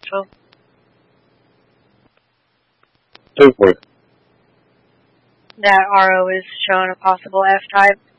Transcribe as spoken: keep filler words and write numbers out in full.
info? Go for it. That R O is showing a possible F-type.